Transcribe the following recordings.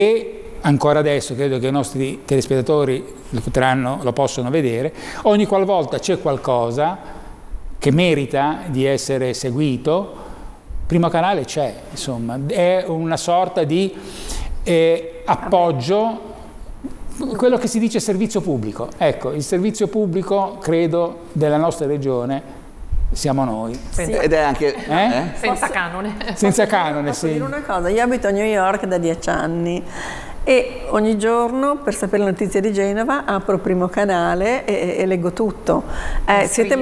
E ancora adesso credo che i nostri telespettatori lo possono vedere, ogni qualvolta c'è qualcosa che merita di essere seguito, Primo Canale c'è, insomma, è una sorta di appoggio, quello che si dice servizio pubblico. Ecco, il servizio pubblico, credo, della nostra regione siamo noi. Sì. Ed è anche senza canone. Senza canone, Posso sì. dire una cosa, io abito a New York da 10 anni e ogni giorno per sapere le notizie di Genova apro Primo Canale e leggo tutto. Siete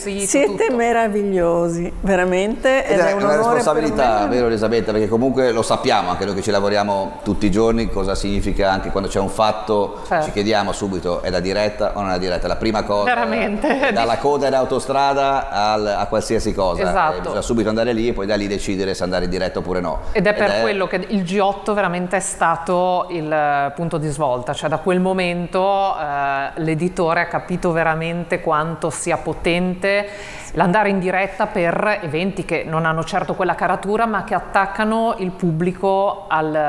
meravigliosi, veramente. Ed è un una onore responsabilità, per me. vero Elisabetta? Perché comunque lo sappiamo, anche noi che ci lavoriamo tutti i giorni, cosa significa anche quando c'è un fatto, certo. Ci chiediamo subito, è da diretta o non è da diretta? La prima cosa, veramente. Dalla coda in autostrada a qualsiasi cosa. Esatto. Bisogna subito andare lì e poi da lì decidere se andare in diretta oppure no. Ed è per quello che il G8 veramente è stato il punto di svolta, cioè da quel momento l'editore ha capito veramente quanto sia potente l'andare in diretta per eventi che non hanno certo quella caratura ma che attaccano il pubblico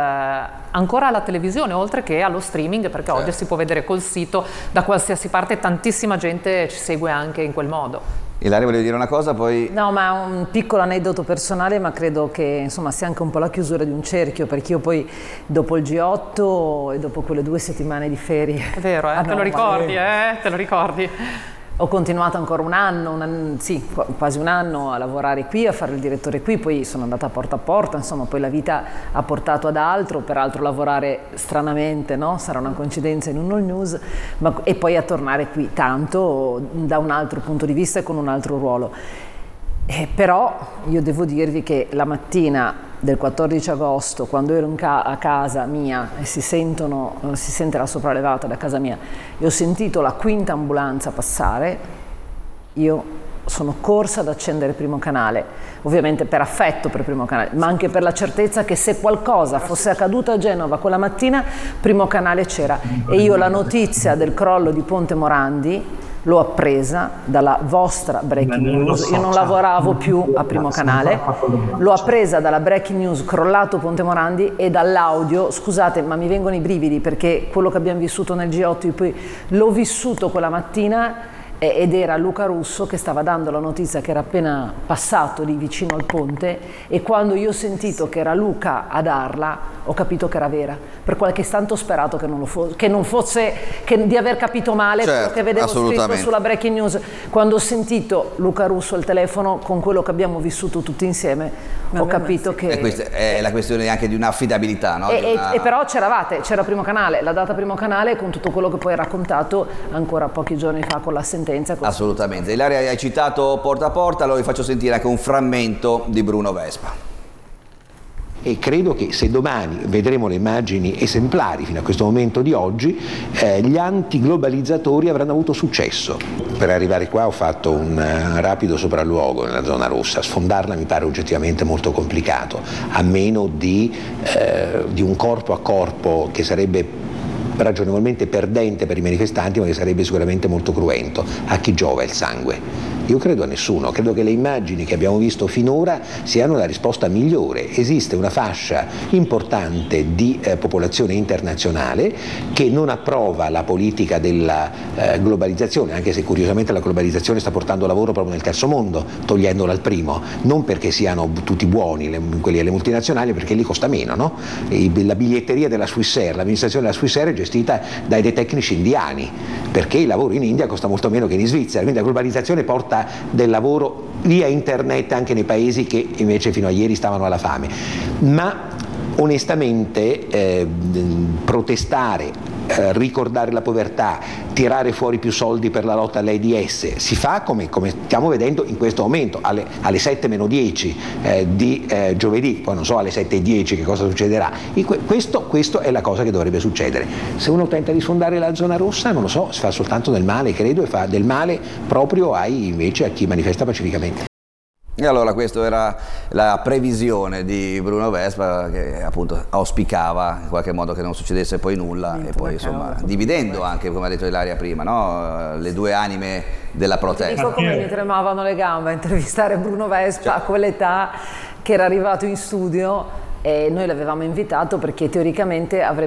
ancora alla televisione oltre che allo streaming, perché oggi si può vedere col sito da qualsiasi parte e tantissima gente ci segue anche in quel modo. Ilaria, volevo dire una cosa, poi... No, ma un piccolo aneddoto personale, ma credo che insomma sia anche un po' la chiusura di un cerchio, perché io poi dopo il G8 e dopo quelle 2 settimane di ferie... È vero, te lo ricordi, te lo ricordi? Ho continuato ancora un anno, sì, quasi un anno a lavorare qui, a fare il direttore qui, poi sono andata a porta, insomma poi la vita ha portato ad altro, peraltro lavorare stranamente, no? Sarà una coincidenza in un all news, e poi a tornare qui tanto da un altro punto di vista e con un altro ruolo. Però io devo dirvi che la mattina del 14 agosto, quando ero a casa mia e si sente la sopraelevata da casa mia, e ho sentito la 5ª ambulanza passare, io sono corsa ad accendere Primo Canale, ovviamente per affetto per Primo Canale, ma anche per la certezza che se qualcosa fosse accaduto a Genova quella mattina, Primo Canale c'era. E io la notizia del crollo di Ponte Morandi l'ho appresa dalla vostra breaking news, io non lavoravo più a Primo Canale, l'ho appresa dalla breaking news crollato Ponte Morandi e dall'audio, scusate ma mi vengono i brividi perché quello che abbiamo vissuto nel G8 io poi l'ho vissuto quella mattina ed era Luca Russo che stava dando la notizia che era appena passato lì vicino al ponte, e quando io ho sentito che era Luca a darla ho capito che era vera. Per qualche istante ho sperato che non fosse di aver capito male, quello che vedevo scritto sulla breaking news. Quando ho sentito Luca Russo al telefono con quello che abbiamo vissuto tutti insieme, ho capito che... E questa è la questione anche di un'affidabilità, no? E però c'era Primo Canale, la data Primo Canale con tutto quello che poi hai raccontato ancora pochi giorni fa con la sentenza. Assolutamente. Ilaria, hai citato Porta a Porta, allora vi faccio sentire anche un frammento di Bruno Vespa. E credo che se domani vedremo le immagini esemplari fino a questo momento di oggi, gli antiglobalizzatori avranno avuto successo. Per arrivare qua ho fatto un rapido sopralluogo nella zona rossa, sfondarla mi pare oggettivamente molto complicato, a meno di un corpo a corpo che sarebbe ragionevolmente perdente per i manifestanti, ma che sarebbe sicuramente molto cruento. A chi giova il sangue? Io credo a nessuno, credo che le immagini che abbiamo visto finora siano la risposta migliore. Esiste una fascia importante di popolazione internazionale che non approva la politica della globalizzazione, anche se curiosamente la globalizzazione sta portando lavoro proprio nel terzo mondo, togliendola al primo, non perché siano tutti buoni quelli delle multinazionali, perché lì costa meno, no? La biglietteria della Swissair, l'amministrazione della Swissair è gestita dai dei tecnici indiani, perché il lavoro in India costa molto meno che in Svizzera, quindi la globalizzazione porta del lavoro via internet anche nei paesi che invece fino a ieri stavano alla fame. Ma onestamente protestare, ricordare la povertà, tirare fuori più soldi per la lotta all'AIDS si fa come stiamo vedendo in questo momento alle 7:10 di giovedì, poi non so alle 7:10 che cosa succederà. Questo è la cosa che dovrebbe succedere. Se uno tenta di sfondare la zona rossa, non lo so, si fa soltanto del male, credo, e fa del male proprio invece a chi manifesta pacificamente. E allora questa era la previsione di Bruno Vespa, che appunto auspicava in qualche modo che non succedesse poi nulla, e poi insomma dividendo anche, come ha detto Ilaria prima, no? Le due anime della protesta. Dico come mi tremavano le gambe a intervistare Bruno Vespa a quell'età, che era arrivato in studio e noi l'avevamo invitato perché teoricamente avrebbe